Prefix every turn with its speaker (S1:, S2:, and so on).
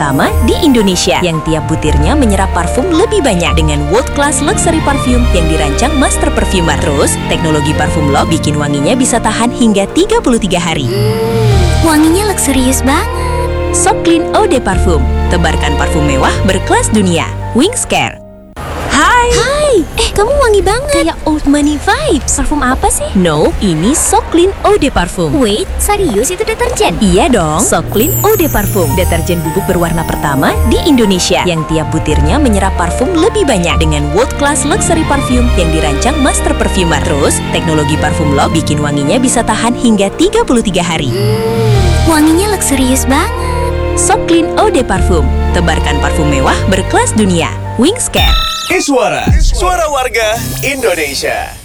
S1: pertama di Indonesia yang tiap butirnya menyerap parfum lebih banyak dengan world class luxury parfum yang dirancang master perfumer. Terus, teknologi parfum lock bikin wanginya bisa tahan hingga 33 hari.
S2: Wanginya luxurious banget.
S1: So Clean Eau de Parfum, tebarkan parfum mewah berkelas dunia. Wings Care. Hai,
S2: Kamu wangi banget.
S1: kayak old money vibes.
S2: Parfum apa sih?
S1: No, ini So Clean Eau de Parfum.
S2: Wait, serius itu deterjen?
S1: Iya dong, So Clean Eau de Parfum, deterjen bubuk berwarna pertama di Indonesia yang tiap butirnya menyerap parfum lebih banyak dengan world class luxury parfum yang dirancang master perfumer. Terus, teknologi parfum lock bikin wanginya bisa tahan hingga 33 hari.
S2: Wanginya luxurious banget.
S1: So Clean Eau de Parfum, tebarkan parfum mewah berkelas dunia. Wings Care.
S3: Iswara, suara warga Indonesia.